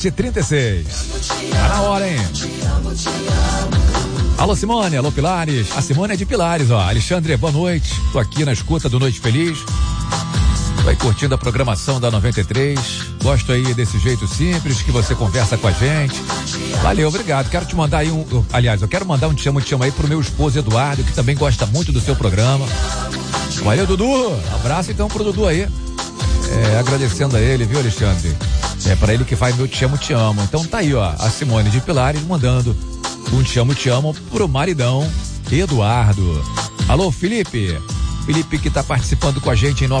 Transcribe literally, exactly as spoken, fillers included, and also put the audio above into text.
trinta e seis. Tá na hora, hein? Alô, Simone, alô, Pilares. A Simone é de Pilares, ó. Alexandre, boa noite. Tô aqui na escuta do Noite Feliz. Vai curtindo a programação da noventa e três. Gosto aí desse jeito simples que você conversa com a gente. Valeu, obrigado. Quero te mandar aí um. Aliás, eu quero mandar um te amo, te amo aí pro meu esposo Eduardo, que também gosta muito do seu programa. Valeu, Dudu. Abraço então pro Dudu aí. É, agradecendo a ele, viu, Alexandre? É pra ele que faz meu te amo, te amo. Então tá aí, ó. A Simone de Pilares mandando um te amo, te amo pro maridão Eduardo. Alô, Felipe. Felipe que tá participando com a gente em